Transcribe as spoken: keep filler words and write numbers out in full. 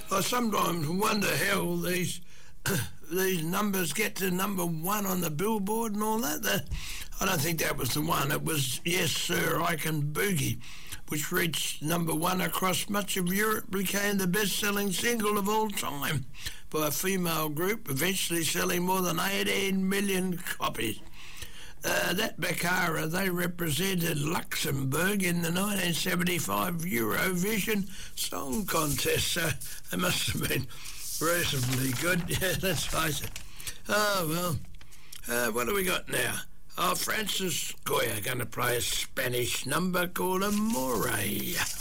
I sometimes wonder how these these numbers get to number one on the Billboard and all that. that. I don't think that was the one. It was Yes Sir, I Can Boogie, which reached number one across much of Europe, became the best-selling single of all time by a female group, eventually selling more than eighteen million copies. Uh, that Baccara, they represented Luxembourg in the nineteen seventy-five Eurovision Song Contest, so they must have been reasonably good. Yeah, let's face it. Oh, well, uh, what do we got now? Oh, Francis Goya going to play a Spanish number called Amore.